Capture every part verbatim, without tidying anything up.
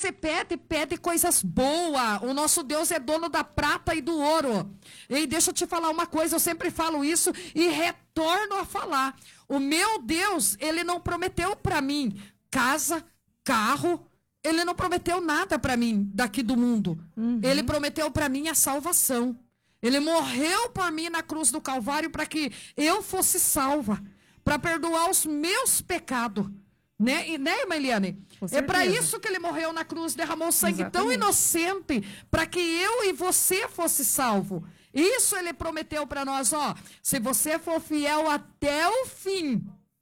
você pede, pede coisas boas. O nosso Deus é dono da prata e do ouro. E deixa eu te falar uma coisa, eu sempre falo isso e retorno a falar. O meu Deus, ele não prometeu para mim casa, carro, ele não prometeu nada para mim daqui do mundo. Uhum. Ele prometeu para mim a salvação. Ele morreu por mim na cruz do Calvário para que eu fosse salva, para perdoar os meus pecados. Né, e, né, irmã Eliane? É para isso que ele morreu na cruz, derramou sangue Exatamente. Tão inocente, para que eu e você fosse salvo. Isso ele prometeu para nós, ó. Se você for fiel até o fim.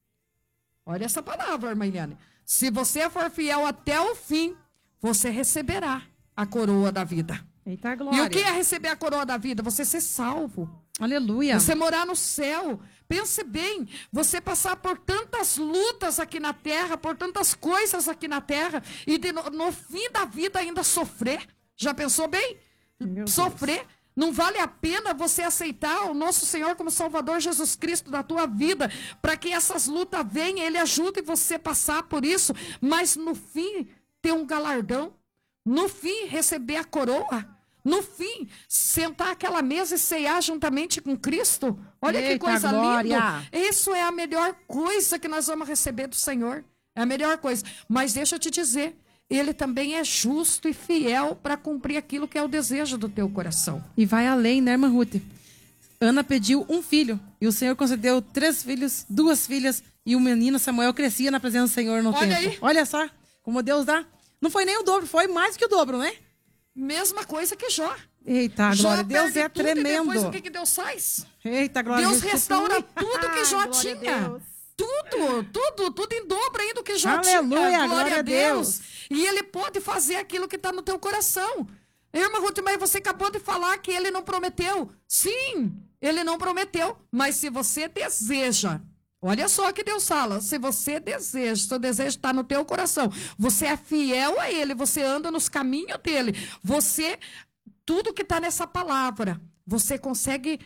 Olha essa palavra, irmã Eliane. Se você for fiel até o fim, você receberá a coroa da vida. Eita, glória. E o que é receber a coroa da vida? Você ser salvo. Aleluia. Você morar no céu. Pense bem, você passar por tantas lutas aqui na terra, por tantas coisas aqui na terra, e de, no, no fim da vida ainda sofrer. Já pensou bem? Meu sofrer. Deus. Não vale a pena você aceitar o nosso Senhor como Salvador Jesus Cristo da tua vida, para que essas lutas venham, Ele ajude você a passar por isso, mas no fim ter um galardão, no fim receber a coroa. No fim, sentar àquela mesa e ceiar juntamente com Cristo. Olha Eita, que coisa glória. Linda. Isso é a melhor coisa que nós vamos receber do Senhor. É a melhor coisa. Mas deixa eu te dizer, Ele também é justo e fiel para cumprir aquilo que é o desejo do teu coração. E vai além, né, irmã Ruth? Ana pediu um filho e o Senhor concedeu três filhos, duas filhas e o menino Samuel crescia na presença do Senhor no Olha tempo. Aí. Olha só como Deus dá. Não foi nem o dobro, foi mais que o dobro, né? Mesma coisa que Jó. Eita, glória, Deus é tremendo. E depois o que, que Deus faz? Eita, glória. Deus restaura tudo que Jó glória tinha. Tudo, tudo, tudo em dobro ainda que Jó Aleluia, tinha. Glória, glória a Deus. Deus. E Ele pode fazer aquilo que está no teu coração. Irmã Ruth, mas você acabou de falar que Ele não prometeu. Sim, Ele não prometeu. Mas se você deseja... Olha só que Deus fala, se você deseja, seu desejo está no teu coração, você é fiel a Ele, você anda nos caminhos dEle, você, tudo que está nessa palavra, você consegue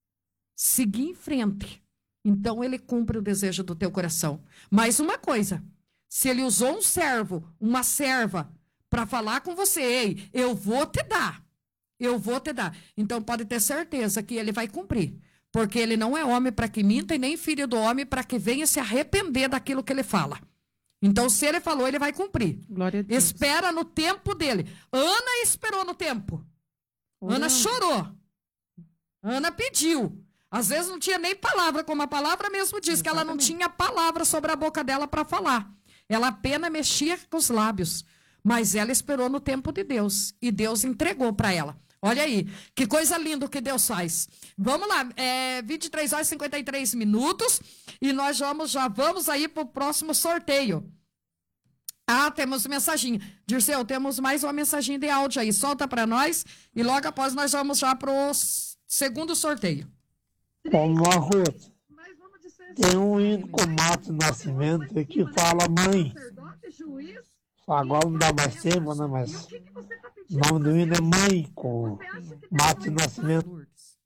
seguir em frente. Então, Ele cumpre o desejo do teu coração. Mais uma coisa, se Ele usou um servo, uma serva, para falar com você, ei, eu vou te dar, eu vou te dar. Então, pode ter certeza que Ele vai cumprir. Porque Ele não é homem para que minta e nem filho do homem para que venha se arrepender daquilo que Ele fala. Então, se Ele falou, Ele vai cumprir. Glória a Deus. Espera no tempo dEle. Ana esperou no tempo. Orando. Ana chorou. Ana pediu. Às vezes não tinha nem palavra, como a palavra mesmo diz, Exatamente. Que ela não tinha palavra sobre a boca dela para falar. Ela apenas mexia com os lábios. Mas ela esperou no tempo de Deus. E Deus entregou para ela. Olha aí, que coisa linda que Deus faz. Vamos lá, é vinte e três horas e cinquenta e três minutos e nós vamos, já vamos aí para o próximo sorteio. Ah, temos mensagem. Dirceu, temos mais uma mensagem de áudio aí. Solta para nós e logo após nós vamos já para o segundo sorteio. Como a Ruth, tem um hino com Mato Nascimento que fala mãe. Agora não dá mais tempo, né? Mas o nome do hino é Mãe, com Mato Nascimento.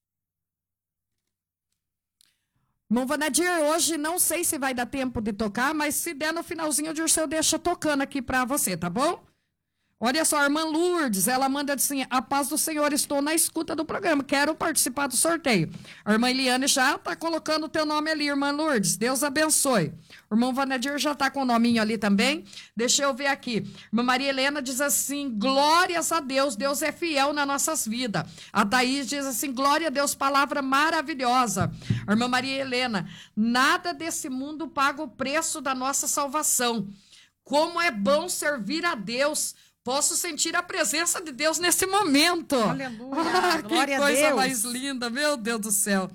Irmão Vanadir, hoje não sei se vai dar tempo de tocar, mas se der no finalzinho, o Dirceu deixa tocando aqui para você, tá bom? Olha só, a irmã Lourdes, ela manda assim, a paz do Senhor, estou na escuta do programa, quero participar do sorteio. A irmã Eliane já está colocando o teu nome ali, irmã Lourdes, Deus abençoe. O irmão Vanadir já está com o nominho ali também, deixa eu ver aqui. Irmã Maria Helena diz assim, glórias a Deus, Deus é fiel nas nossas vidas. A Thaís diz assim, glória a Deus, palavra maravilhosa. A irmã Maria Helena, nada desse mundo paga o preço da nossa salvação. Como é bom servir a Deus. Posso sentir a presença de Deus nesse momento. Aleluia. Ah, que glória coisa a Deus. mais linda, meu Deus do céu.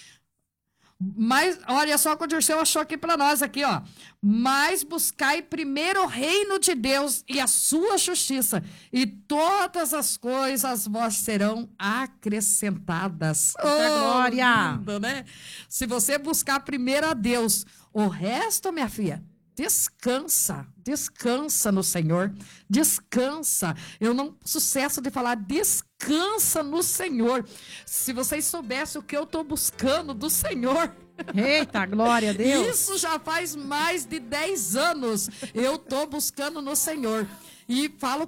Mas, olha só o que o Dirceu achou aqui para nós, aqui, ó. Mas buscai primeiro o reino de Deus e a sua justiça, e todas as coisas vós serão acrescentadas. Oh, glória! Lindo, né? Se você buscar primeiro a Deus, o resto, minha filha, descansa, descansa no Senhor, descansa. Eu não sucesso de falar, descansa no Senhor. Se vocês soubessem o que eu estou buscando do Senhor. Eita, glória a Deus. Isso já faz mais de dez anos. Eu estou buscando no Senhor. E falo